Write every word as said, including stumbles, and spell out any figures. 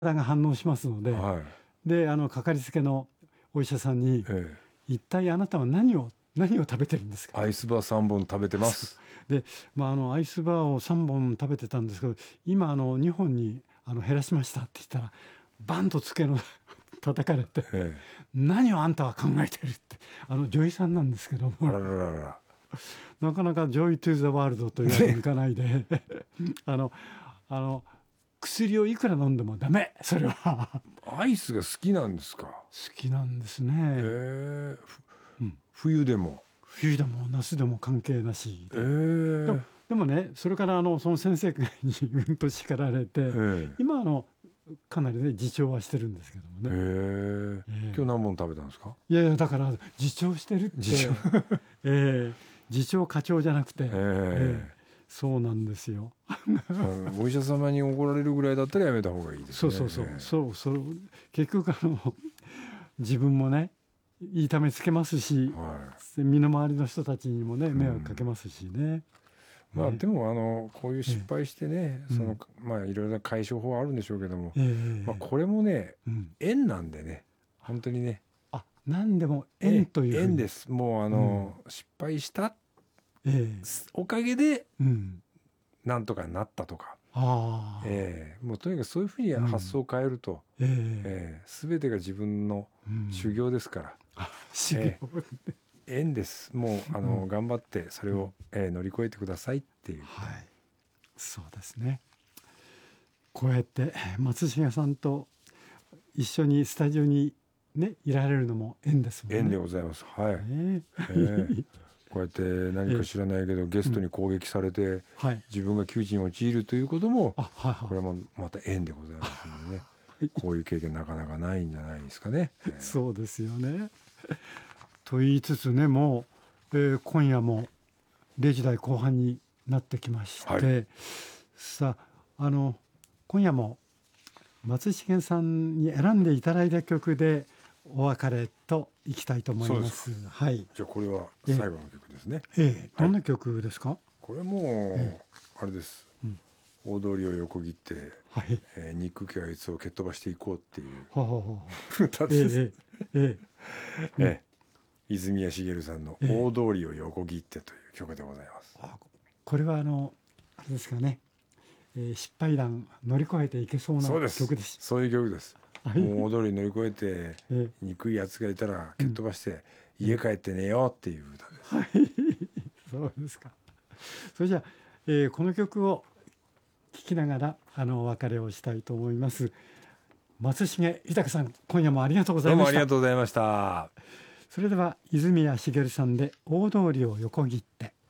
体が反応しますので、 はい、 であのかかりつけのお医者さんに、ええ、一体あなたは何を何を食べてるんですか。 アイスバーさんぼん食べてます。 で、まあ、あのアイスバーをさんぼん食べてたんですけど、今あのにほんにあの減らしましたって言ったらバンと机の叩かれて、ええ、何をあんたは考えてるって、あの女医さんなんですけども、 あらららら、 なかなかジョイトゥーザワールドというわけにいかないであのあの薬をいくら飲んでもダメ、それはアイスが好きなんですか。好きなんですね。へえ、うん、冬でも冬でも夏でも関係なしで、 えー、 でも、でもね、それからあのその先生にうんと叱られて、えー、今あのかなりね自重はしてるんですけどもね。 えーえー、今日何本食べたんですか。 いやいや、だから自重してるって、自重、えー、自重過重じゃなくて、えーえー、そうなんですよお医者様に怒られるぐらいだったらやめた方がいいですね。 そうそうそう、そうそう、結局あの自分もね痛めつけますし、はい、身の回りの人たちにもね迷惑かけますしね。 うん、まあ、でもあのこういう失敗してね、えー、そのまあいろいろな解消法はあるんでしょうけども、えーまあ、これもね、うん、縁なんでね、本当にね、 あ、何でも縁というふうに、 縁です。もうあの、うん、失敗した、えー、おかげで、うん、なんとかなったとか、あ、えー、もうとにかくそういうふうに発想を変えると、うん、えー、全てが自分の修行ですから、 うん、修行、 えー、縁です。もうあの、うん、頑張ってそれを、えー、乗り越えてくださいっていう、 はい、そうですね。こうやって松重さんと一緒にスタジオにねいられるのも縁ですもんね。 縁でございます。はい、えーこうやって何か知らないけどゲストに攻撃されて、うんはい、自分が窮地に陥るということも、はいはい、これもまた縁でございますのでねこういう経験なかなかないんじゃないですかね。 えー、そうですよね。と言いつつね、もう、えー、今夜もれいじ台後半になってきまして、はい、さあ、あの今夜も松重さんに選んでいただいた曲でお別れといきたいと思います。はい。 じゃあこれは最後の曲ですね。 えええー、どんな曲ですか。はい、 これもう、えー、あれです、うん、大通りを横切って、はいえー、憎きあいつを蹴っ飛ばしていこうっていう歌です。ええええええ泉谷しげるさんの大通りを横切ってという曲でございます。 えー、これはあのあれですかね、えー、失敗談乗り越えていけそうな曲です。 そうです。そういう曲です。はい、もう大通り乗り越えて、えー、憎いやつがいたら蹴っ飛ばして、うん、家帰って寝ようっていう歌です。 はい、そうですか。それじゃあ、えー、この曲を聴きながらあのお別れをしたいと思います。松重豊さん、今夜もありがとうございました。 どうもありがとうございました。 それでは泉谷しげるさんで大通りを横切って。